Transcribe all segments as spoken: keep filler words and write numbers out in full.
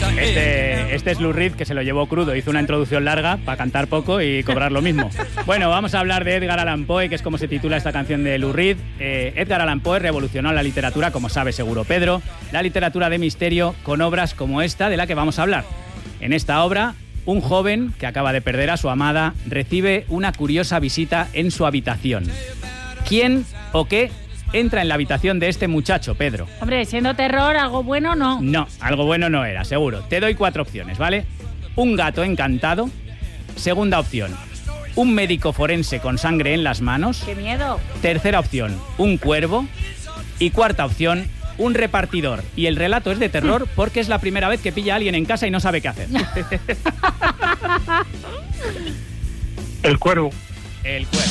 Este, este es Lou Reed, que se lo llevó crudo. Hizo una introducción larga para cantar poco y cobrar lo mismo. Bueno, vamos a hablar de Edgar Allan Poe, que es como se titula esta canción de Lou Reed. Eh, Edgar Allan Poe revolucionó la literatura, como sabe seguro Pedro, la literatura de misterio con obras como esta de la que vamos a hablar. En esta obra, un joven que acaba de perder a su amada recibe una curiosa visita en su habitación. ¿Quién o qué entra en la habitación de este muchacho, Pedro? Hombre, siendo terror, ¿algo bueno no? No, algo bueno no era, seguro. Te doy cuatro opciones, ¿vale? Un gato encantado. Segunda opción, un médico forense con sangre en las manos. ¡Qué miedo! Tercera opción, un cuervo. Y cuarta opción, un repartidor. Y el relato es de terror porque es la primera vez que pilla a alguien en casa y no sabe qué hacer. El cuervo. El cuervo.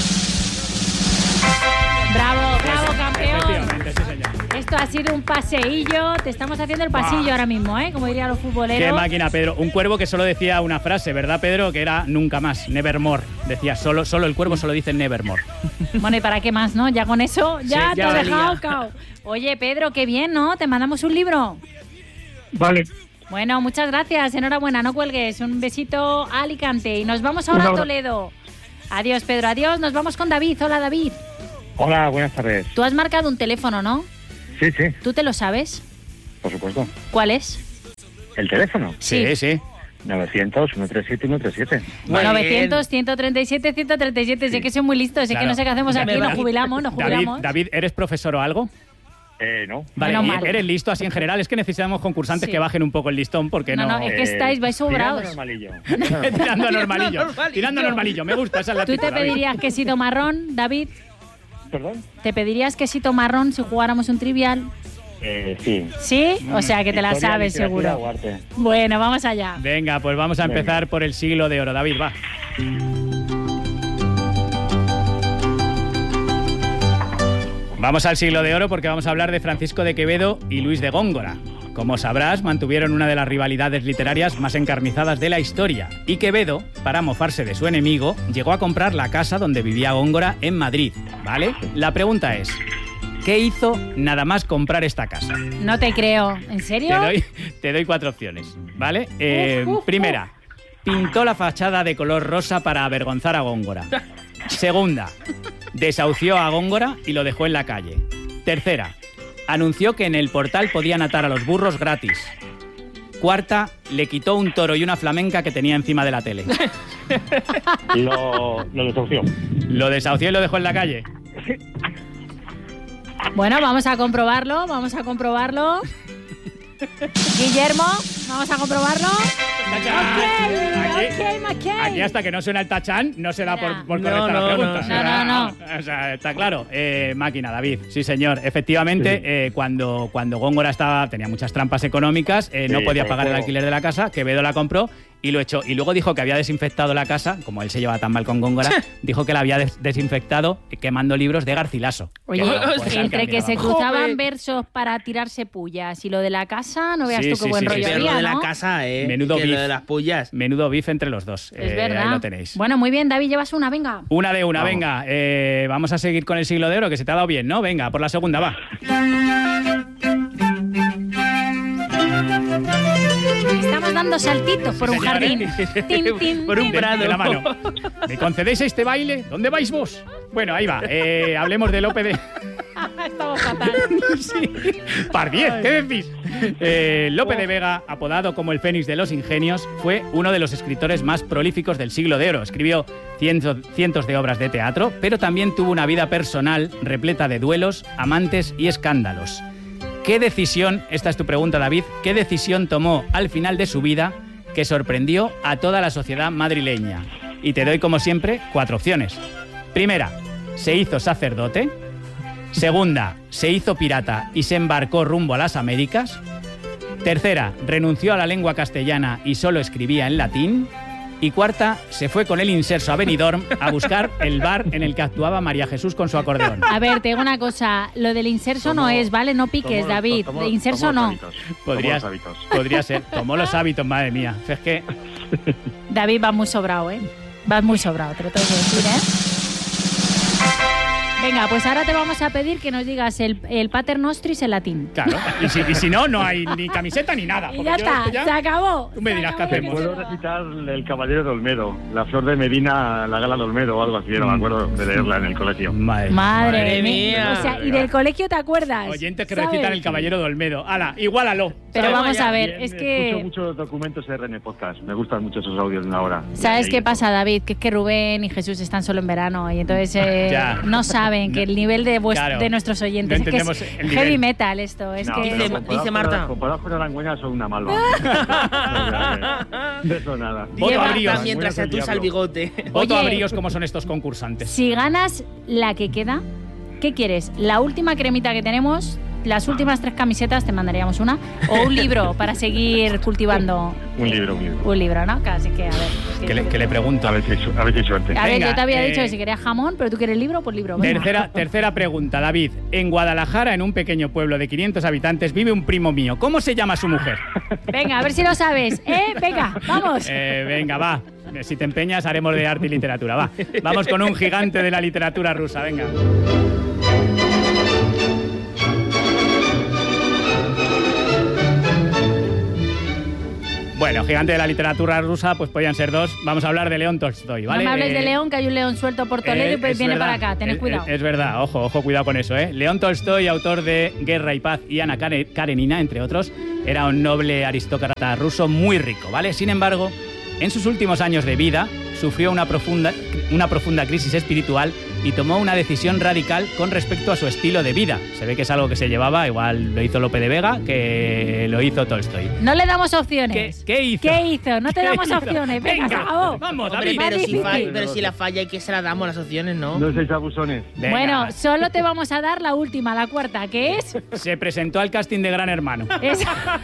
¡Bravo, bravo, campeón! Efectivamente, sí, señor. Esto ha sido un paseillo. Te estamos haciendo el pasillo ahora mismo, ¿eh? Como dirían los futboleros. Qué máquina, Pedro. Un cuervo que solo decía una frase, ¿verdad, Pedro? Que era nunca más, nevermore. Decía, solo, solo el cuervo solo dice nevermore. Bueno, ¿y para qué más, no? Ya con eso, ya Sí, te ya has valía. dejado, cao. Oye, Pedro, qué bien, ¿no? Te mandamos un libro. Vale. Bueno, muchas gracias. Enhorabuena, no cuelgues. Un besito a Alicante. Y nos vamos ahora a Toledo. Adiós, Pedro. Adiós. Nos vamos con David. Hola, David. Hola, buenas tardes. Tú has marcado un teléfono, ¿no? Sí, sí, ¿Tú te lo sabes? por supuesto. ¿Cuál es? ¿El teléfono? Sí, sí. sí. novecientos, ciento treinta y siete, ciento treinta y siete. Bueno, novecientos, ciento treinta y siete, ciento treinta y siete. Sé que soy muy listo, sé Claro. que no sé qué hacemos aquí, nos jubilamos, nos David, jubilamos. David, ¿eres profesor o algo? Eh, no. Vale, Menos ¿y mal. ¿eres listo así en general? Es que necesitamos concursantes Sí. que bajen un poco el listón porque No, no... no, es que estáis, vais sobrados. Tirando normalillo. Tirando a normalillo. Tirando a normalillo. Me gusta, esa es la ¿Tú te actitud, David. pedirías quesito marrón, David? ¿Perdón? ¿Te pedirías quesito marrón si jugáramos un trivial? Eh, sí. ¿Sí? O sea, que te la Historia, sabes literatura seguro. o arte. Bueno, vamos allá. Venga, pues vamos a Venga. empezar por el siglo de oro. David, va. Vamos al siglo de oro porque vamos a hablar de Francisco de Quevedo y Luis de Góngora. Como sabrás, mantuvieron una de las rivalidades literarias más encarnizadas de la historia. Y Quevedo, para mofarse de su enemigo, llegó a comprar la casa donde vivía Góngora en Madrid, ¿vale? La pregunta es, ¿qué hizo nada más comprar esta casa? No te creo. ¿En Te serio? doy, te doy cuatro opciones, ¿vale? Eh, Uf, uf, primera, pintó la fachada de color rosa para avergonzar a Góngora. Segunda, desahució a Góngora y lo dejó en la calle. Tercera, anunció que en el portal podían atar a los burros gratis. Cuarta, le quitó un toro y una flamenca que tenía encima de la tele. Lo, lo desahució. Lo desahució y lo dejó en la calle. Bueno, vamos a comprobarlo, vamos a comprobarlo. Guillermo, vamos a comprobarlo. Aquí, Ok, ok, ok. aquí hasta que no suena el tachán no se da Mira. por, por No, correcta la no, pregunta. no, O no, sea, no, O sea, está claro. Eh, máquina, David. Sí, señor. Efectivamente, Sí. eh, cuando, cuando Góngora estaba, tenía muchas trampas económicas, eh, no Sí, podía por pagar el juego. alquiler de la casa, Quevedo la compró y lo echó. Y luego dijo que había desinfectado la casa, como él se lleva tan mal con Góngora, dijo que la había des- desinfectado quemando libros de Garcilaso. Oye, Que, bueno, pues, al entre que se miraba. cruzaban Joder. versos para tirarse pullas y lo de la casa, no veas Sí, tú sí, qué buen sí, sí, rollo sí. Pero lo había, de la ¿no? casa, ¿eh? Menudo que beef. lo de las pullas. Menudo beef entre los dos. Es Eh, verdad. Ahí lo tenéis. Bueno, muy bien, David, llevas una, venga. Una de una, Vamos. venga. Eh, vamos a seguir con el siglo de oro, que se te ha dado bien, ¿no? Venga, por la segunda, va. Estamos dando saltitos por un Señor, jardín. ¿eh? Tin, tin, Por un tin. De, prado. de la mano. ¿Me concedéis este baile? ¿Dónde vais vos? Bueno, ahí va. Eh, hablemos de Lope de... Estamos fatal. Sí. Par diez, ¿qué decís? Eh, Lope de Vega, apodado como el Fénix de los Ingenios, fue uno de los escritores más prolíficos del siglo de oro. Escribió cientos, cientos de obras de teatro, pero también tuvo una vida personal repleta de duelos, amantes y escándalos. ¿Qué decisión, esta es tu pregunta, David, qué decisión tomó al final de su vida que sorprendió a toda la sociedad madrileña? Y te doy, como siempre, cuatro opciones. Primera, se hizo sacerdote. Segunda, se hizo pirata y se embarcó rumbo a las Américas. Tercera, renunció a la lengua castellana y solo escribía en latín. Y cuarta, se fue con el inserso a Benidorm a buscar el bar en el que actuaba María Jesús con su acordeón. A ver, te digo una cosa. Lo del inserso no Tomo- es, ¿vale? No piques, Tomo- David. tomo- De inserso tomo los no. hábitos. Podría, Tomo los hábitos. podría ser. Tomó los hábitos, madre mía. Es que... David va muy sobrado, ¿eh? Vas muy sobrado, te lo tengo que decir, ¿eh? Venga, pues ahora te vamos a pedir que nos digas el, el Pater Nostris en latín. Claro, y si, y si no, no hay ni camiseta ni nada. Y ya está, ya, se acabó. Tú me dirás qué Te hacemos. puedo recitar El Caballero de Olmedo, La Flor de Medina, La Gala de Olmedo o algo así, no me acuerdo de leerla en el colegio. Madre, Madre, Madre mía. mía. O sea, y del colegio te acuerdas. Oyentes que ¿sabes? recitan El Caballero de Olmedo. Hala, igualalo. Pero ¿sabes? vamos a ver, Bien, es Escucho que... muchos documentos R N Podcast, me gustan mucho esos audios de una hora. ¿Sabes Y qué ahí- pasa, David? Que es que Rubén y Jesús están solo en verano y entonces eh, Ya. no saben que el nivel de, vuest- Claro. de nuestros oyentes No es que entendemos es el heavy nivel. metal esto. Es No, que pero Dice- comparados dice con- Marta. Comparados con Arangüeña son una malva. O sea que de eso nada. Voto Lleva a bríos. mientras se Bueno, atusa el bigote. Voto a Oye. bríos como son estos concursantes. si ganas la que queda, ¿qué quieres? ¿La última cremita que tenemos? ¿Las últimas tres camisetas te mandaríamos una? ¿O un libro para seguir cultivando? Un libro, un libro. Un libro, ¿no? Casi que, a ver. Que le, que le pregunto. A ver si hay, su- a ver si hay suerte. A ver, Venga, yo te había eh, dicho que si querías jamón, pero tú quieres libro, pues libro. venga. Tercera, tercera pregunta, David. En Guadalajara, en un pequeño pueblo de quinientos habitantes, vive un primo mío. ¿Cómo se llama su mujer? Venga, a ver si lo sabes. ¿Eh? Venga, vamos. Eh, venga, va. Si te empeñas, haremos de arte y literatura. Va. Vamos con un gigante de la literatura rusa. Venga. Bueno, gigante de la literatura rusa, pues podían ser dos. Vamos a hablar de León Tolstoy, ¿vale? No me habléis Eh, de León, que hay un león suelto por Toledo Eh, y pues es viene verdad, para acá. Tened es- cuidado. Es, es verdad, ojo, ojo, cuidado con eso, ¿eh? León Tolstoy, autor de Guerra y Paz y Ana Kare- Karenina, entre otros, era un noble aristócrata ruso muy rico, ¿vale? Sin embargo, en sus últimos años de vida, sufrió una profunda, una profunda crisis espiritual y tomó una decisión radical con respecto a su estilo de vida. Se ve que es algo que se llevaba, igual lo hizo Lope de Vega, que lo hizo Tolstoy. No le damos ¿Qué, opciones. qué hizo? ¿Qué hizo? No te ¿Qué damos hizo? opciones. Venga, se acabó. Vamos, Hombre, David. pero si, difícil. falla, pero si la falla y que se la damos las opciones, ¿no? No seis abusones. Venga. Bueno, solo te vamos a dar la última, la cuarta, que es... Se presentó al casting de Gran Hermano. ¿Es,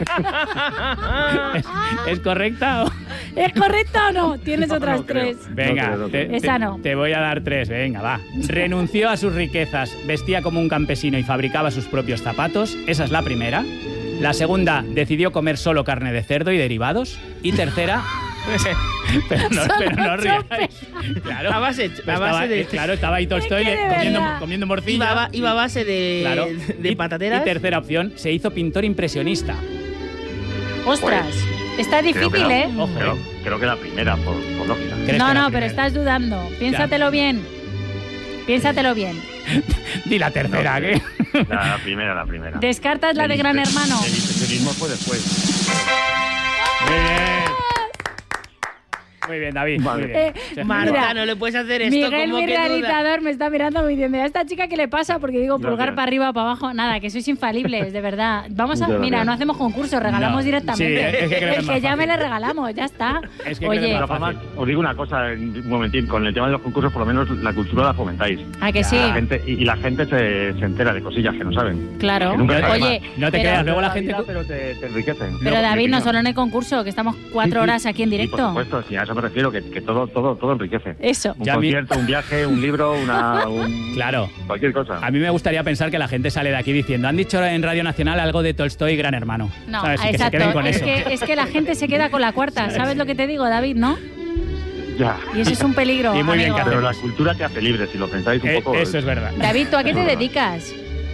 ¿Es, es correcta o...? ¿es correcto o no? Tienes No, otras no creo. tres. Venga, No creo, no te, creo. Esa te- no. te voy a dar tres, venga, va. Renunció a sus riquezas, vestía como un campesino y fabricaba sus propios zapatos. Esa es la primera. La segunda, decidió comer solo carne de cerdo y derivados. Y tercera... pero no, pero no os riáis. Claro, A base- Pero a base estaba, de- eh, claro, estaba ahí Tolstoy Es que de le- comiendo, verdad. comiendo morcilla. Iba, a ba- iba a base de, Claro. de Y- patateras. Y tercera opción, se hizo pintor impresionista. Ostras, está Creo que difícil, la- ¿eh? Ojo, Creo, eh. creo que la primera, por, por lógica. ¿Crees No, que la no, pero primera? estás dudando. Piénsatelo bien. Piénsatelo bien. Di la tercera, No, ¿qué? La, la primera, la primera. ¿Descartas la de El Gran impe- Hermano? El impresionismo fue después. Muy bien. Muy bien, David. Vale. Muy bien. Eh, Sí. Marta, Mira, no le puedes hacer esto Miguel, como mi que duda. realizador, me está mirando y diciendo, ¿a esta chica qué le pasa? Porque digo pulgar Gracias. para arriba, para abajo. Nada, que sois infalibles, de verdad. Vamos a... Muchas Mira, gracias. no hacemos concurso, regalamos No. directamente. Sí, es que creo que es El más que llame fácil. le regalamos, ya está. Es que creo que Oye, es De más todas formas, fácil. os digo una cosa, un momentín, con el tema de los concursos, por lo menos la cultura la fomentáis. ¿a que sí? La gente, y, y la gente se, se entera de cosillas que no saben. Claro. Que nunca sabe Oye, más. No te pero, creas, luego la La gente... vida, pero te, te enriquecen. pero No, David, mi no opinión. solo en el concurso, que estamos cuatro Sí, sí. horas aquí en Sí, directo. por supuesto, sí, a eso me refiero, que, que todo, todo, todo enriquece. Eso. Un Ya mi- concierto, un viaje, un libro, una, un- Claro. cualquier cosa. A mí me gustaría pensar que la gente sale de aquí diciendo, han dicho en Radio Nacional algo de Tolstoy y Gran Hermano. No, ¿Sabes? Y que se exacto. queden con es, eso. que, es que la gente se queda con la cuarta. ¿Sabes lo que te digo, David, no? Ya. Y eso es un peligro, Y muy bien amigo. que Pero la cultura te hace libre, si lo pensáis un Eh, poco. eso es verdad. David, ¿tú a qué te Es verdad. dedicas?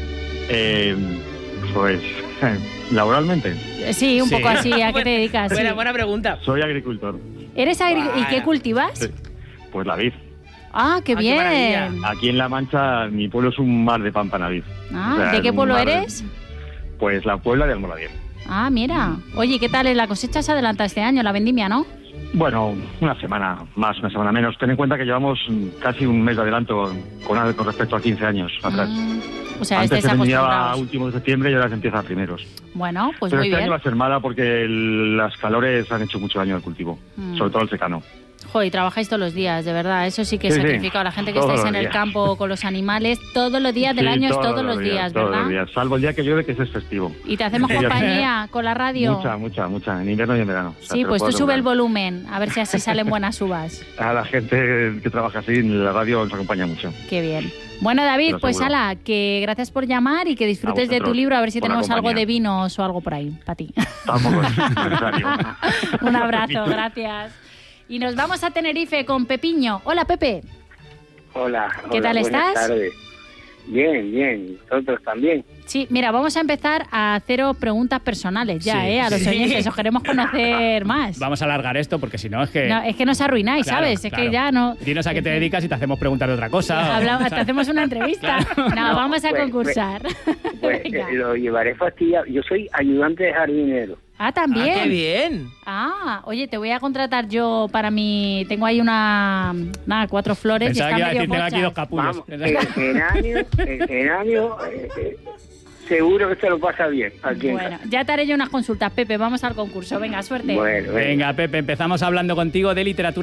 Eh, pues, laboralmente, Eh, Sí, un Sí. poco así. ¿A qué te dedicas? Buena, Sí. buena pregunta. soy agricultor. ¿Eres agri- ¿Y qué Vaya. cultivas? Sí. Pues la vid. Ah, qué Ah, qué bien. maravilla. Aquí en La Mancha, mi pueblo es un mar de pampa navid. Ah, O sea, ¿de es qué un pueblo mar de- eres? Pues la Puebla de Almoradía. Ah, mira. Oye, ¿qué tal? La cosecha se adelanta este año, la vendimia, ¿no? Bueno, una semana más, una semana menos. Ten en cuenta que llevamos mm, casi un mes de adelanto con, con respecto a quince años atrás. Ah, o sea, Antes estáis se vendía a acostumbrados. últimos de septiembre y ahora se empieza a primeros. Bueno, pues Pero muy este bien. año va a ser mala porque el- las calores han hecho mucho daño al cultivo, Mm. sobre todo el secano. Joder, trabajáis todos los días, de verdad. Eso sí que es Sí, sí. sacrificado. La gente que Todos estáis los en el días. campo con los animales, todos los días del Sí, año es todos los días, todos ¿verdad? los días, salvo el día que llueve, que ese es festivo. Y te hacemos Sí, ya sé. compañía con la radio. Mucha, mucha, mucha, en invierno y en verano. O sea, Sí, te lo pues tú puedo sube el asegurar. volumen, a ver si así salen buenas uvas. A la gente que trabaja así en la radio nos acompaña mucho. Qué bien. Bueno, David, Lo pues seguro. ala, que gracias por llamar y que disfrutes A de tu vosotros, libro, a ver si por la tenemos algo compañía. de vinos o algo por ahí, para ti. Tampoco es necesario. Un abrazo, gracias. Y nos vamos a Tenerife con Pepiño. Hola, Pepe. Hola, ¿Qué hola, tal buenas estás? tardes. Bien, bien, nosotros también. Sí, mira, vamos a empezar a haceros preguntas personales ya, Sí, ¿eh? A los sí. oyentes, os queremos conocer más. Vamos a alargar esto porque si no es que... No, es que nos arruináis, Claro, ¿sabes? Es claro. que ya no... Dinos a qué te dedicas y te hacemos preguntar de otra cosa. Hablamos, te hacemos una entrevista. Claro. No, No, vamos a pues, concursar. Pues Venga. eh, lo llevaré fastidiado. Yo soy ayudante de jardinero. Ah, Ah, también. qué bien. Ah, oye, te voy a contratar yo para mi... Tengo ahí una... Nada, cuatro flores Pensaba y que iba a están decir, tengo medio aquí dos mochas. capullos. Vamos, el geranio, el geranio, eh, eh, seguro que se lo pasa bien aquí en Bueno, casa. ya te haré yo unas consultas, Pepe. Vamos al concurso. Venga, suerte. Bueno, venga. Venga, Pepe, empezamos hablando contigo de literatura